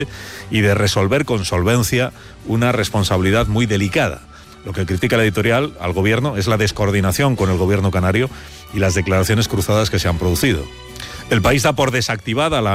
y de resolver con solvencia una responsabilidad muy delicada. Lo que critica la editorial al gobierno es la descoordinación con el gobierno canario y las declaraciones cruzadas que se han producido. El País da por desactivada la